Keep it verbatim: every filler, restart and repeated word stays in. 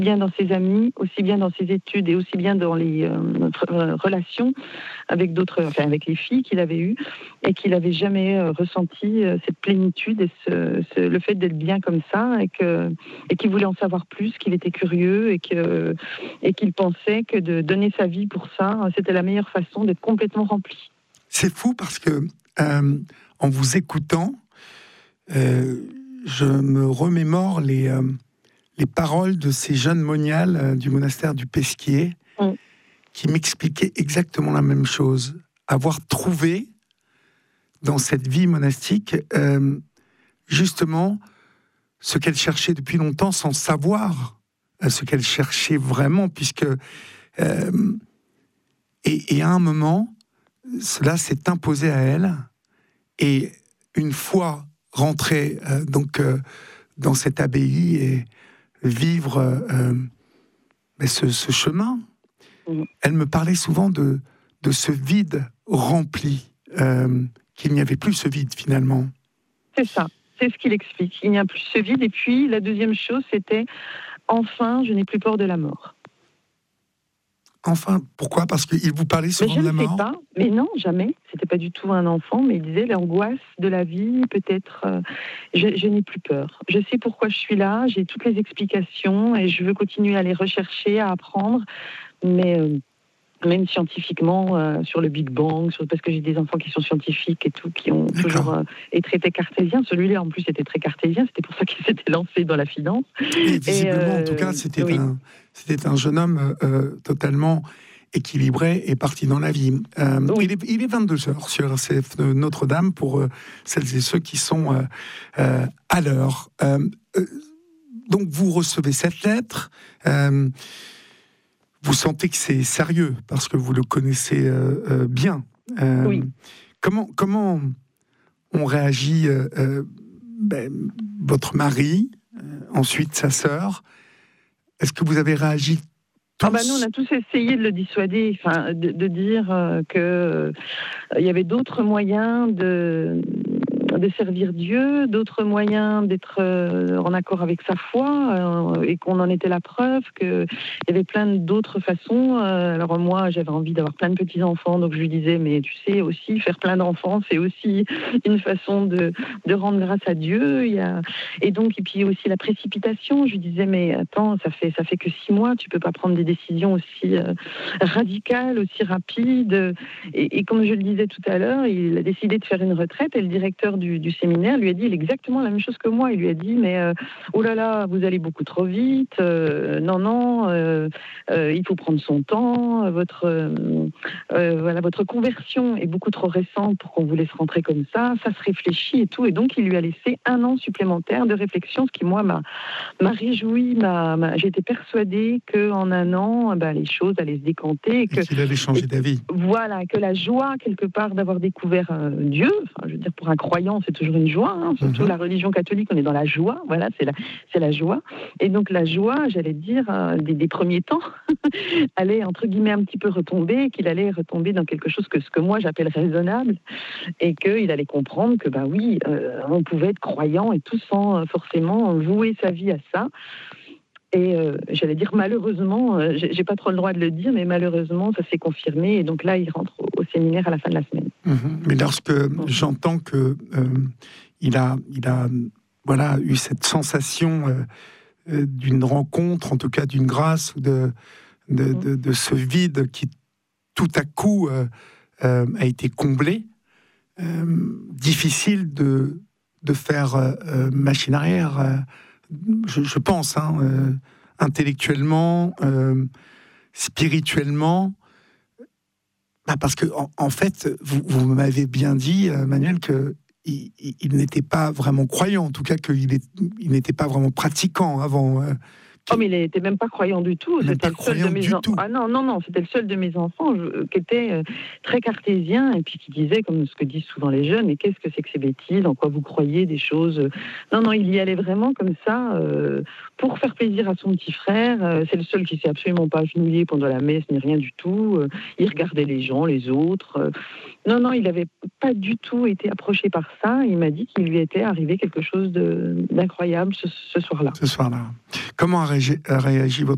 bien dans ses amis, aussi bien dans ses études et aussi bien dans les euh, euh, relations avec d'autres, enfin avec les filles qu'il avait eues, et qu'il n'avait jamais euh, ressenti euh, cette plénitude et ce, ce, le fait d'être bien comme ça, et que et qu'il voulait en savoir plus, qu'il était curieux et que et qu'il pensait que de donner sa vie pour ça, c'était la meilleure façon d'être complètement rempli. C'est fou parce que euh, en vous écoutant, euh, je me remémore les euh, les paroles de ces jeunes moniales euh, du monastère du Pesquier, mm. qui m'expliquaient exactement la même chose. Avoir trouvé dans cette vie monastique euh, justement ce qu'elle cherchait depuis longtemps, sans savoir euh, ce qu'elle cherchait vraiment, puisque euh, et, et à un moment, cela s'est imposé à elle, et une fois rentrée euh, donc euh, dans cette abbaye et vivre euh, ce, ce chemin, mmh. elle me parlait souvent de, de ce vide rempli, euh, qu'il n'y avait plus ce vide finalement. C'est ça, c'est ce qu'il explique. Il n'y a plus ce vide. Et puis la deuxième chose, c'était enfin, je n'ai plus peur de la mort. Enfin, pourquoi ? Parce qu'il vous parlait souvent de la mort ? Je ne sais pas, mais non, jamais. C'était pas du tout un enfant, mais il disait l'angoisse de la vie, peut-être. Euh, je, je n'ai plus peur. Je sais pourquoi je suis là, j'ai toutes les explications et je veux continuer à les rechercher, à apprendre, mais euh, même scientifiquement, euh, sur le Big Bang, sur, parce que j'ai des enfants qui sont scientifiques et tout, qui ont D'accord. toujours euh, été très cartésiens. Celui-là, en plus, était très cartésien. C'était pour ça qu'il s'était lancé dans la finance. Et visiblement, et euh, en tout cas, c'était, oui. un, c'était un jeune homme euh, totalement équilibré et parti dans la vie. Euh, oui. il, est, il est vingt-deux heures sur R C F Notre-Dame pour euh, celles et ceux qui sont euh, euh, à l'heure. Euh, euh, donc, vous recevez cette lettre. Euh, Vous sentez que c'est sérieux parce que vous le connaissez euh, euh, bien. Euh, oui. Comment comment on réagit euh, euh, ben, votre mari, euh, ensuite sa sœur. Est-ce que vous avez réagi tous ? Ah bah nous on a tous essayé de le dissuader, enfin de, de dire euh, que euh, il y avait d'autres moyens de de servir Dieu, d'autres moyens d'être euh, en accord avec sa foi, euh, et qu'on en était la preuve, qu'il y avait plein d'autres façons. Euh, alors moi, j'avais envie d'avoir plein de petits-enfants, donc je lui disais, mais tu sais aussi, faire plein d'enfants, c'est aussi une façon de, de rendre grâce à Dieu. Il y a... Et donc, et puis aussi la précipitation, je lui disais, mais attends, ça fait, ça fait que six mois, tu peux pas prendre des décisions aussi euh, radicales, aussi rapides. Et, et comme je le disais tout à l'heure, il a décidé de faire une retraite, et le directeur Du, du séminaire lui a dit exactement la même chose que moi. Il lui a dit mais euh, oh là là, vous allez beaucoup trop vite. Euh, non non, euh, euh, il faut prendre son temps. Votre euh, euh, voilà, votre conversion est beaucoup trop récente pour qu'on vous laisse rentrer comme ça. Ça se réfléchit et tout. Et donc il lui a laissé un an supplémentaire de réflexion, ce qui moi m'a m'a réjoui. M'a, m'a, j'étais persuadée que en un an, ben, les choses allaient se décanter et, que, et qu'il allait changer d'avis. Voilà, que la joie quelque part d'avoir découvert euh, Dieu. Enfin, je veux dire pour un croyant, c'est toujours une joie, hein, surtout mmh. la religion catholique, on est dans la joie, voilà, c'est la, c'est la joie. Et donc la joie, j'allais dire, euh, des, des premiers temps, allait entre guillemets un petit peu retomber, qu'il allait retomber dans quelque chose que ce que moi j'appelle raisonnable, et qu'il allait comprendre que, ben oui, euh, on pouvait être croyant et tout sans euh, forcément vouer sa vie à ça. Et euh, j'allais dire malheureusement, euh, j'ai, j'ai pas trop le droit de le dire, mais malheureusement ça s'est confirmé, et donc là il rentre au, au séminaire à la fin de la semaine. Mmh. Mais lorsque mmh. j'entends que euh, il a, il a, voilà, eu cette sensation euh, euh, d'une rencontre, en tout cas d'une grâce, de de, mmh. de, de ce vide qui tout à coup euh, euh, a été comblé, euh, difficile de de faire euh, machine arrière. Euh, Je, je pense, hein, euh, intellectuellement, euh, spirituellement, bah parce que en, en fait, vous, vous m'avez bien dit, euh, Manuel, que il, il, il n'était pas vraiment croyant, en tout cas qu'il est, il n'était pas vraiment pratiquant avant. Euh, Oh, mais il n'était même pas croyant du tout. Même c'était pas le seul de mes enfants. Ah non, non, non, c'était le seul de mes enfants je, qui était euh, très cartésien, et puis qui disait, comme ce que disent souvent les jeunes, mais qu'est-ce que c'est que ces bêtises, en quoi vous croyez des choses. Non, non, il y allait vraiment comme ça, euh, pour faire plaisir à son petit frère. Euh, c'est le seul qui s'est absolument pas agenouillé pendant la messe, ni rien du tout. Euh, il regardait les gens, les autres. Euh, non, non, il n'avait pas du tout été approché par ça. Il m'a dit qu'il lui était arrivé quelque chose de, d'incroyable ce, ce soir-là. Ce soir-là. Comment a réagi, a réagi votre